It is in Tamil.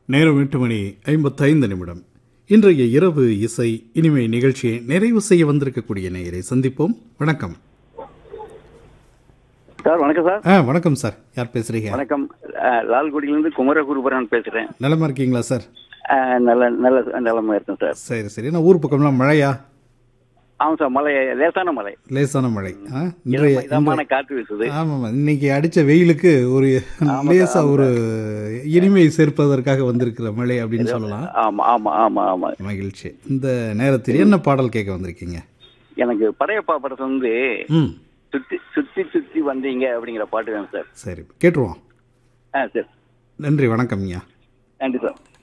நேரம் 8:55. இன்றைய இரவு இசை இனிமை நிகழ்ச்சியை நிறைவு செய்ய வந்திருக்கக்கூடிய நேயரை சந்திப்போம். வணக்கம் சார். வணக்கம் சார். வணக்கம் சார். யார் பேசுறீங்க? வணக்கம். லால்குடியிலிருந்து குமரகுருபரன் பேசுறேன். நலமா இருக்கீங்களா சார்? நல்ல நல்ல நலமா இருக்கேன் சார். சரி சரி. நான் ஊர் பக்கம்லாம் மழையா? ஆமாம் சார், மழை, லேசான மழை. லேசான மழை. இதமான காற்று வீசுது. ஆமாம், இன்னைக்கு அடிச்ச வெயிலுக்கு ஒரு லேசா ஒரு இனிமை சேர்ப்பதற்காக வந்திருக்கிற மழை அப்படின்னு சொல்லலாம். ஆமா ஆமா ஆமா ஆமா. மகிழ்ச்சி. இந்த நேரத்தில் என்ன பாடல் கேட்க வந்திருக்கீங்க? எனக்கு படையப்பா படத்தை வந்து சுத்தி சுத்தி சுத்தி வந்தீங்க அப்படிங்கிற பாட்டு வேணும் சார். சரி, கேட்டுருவோம். சரி. நன்றி, வணக்கம் ஐயா. நன்றி சார்.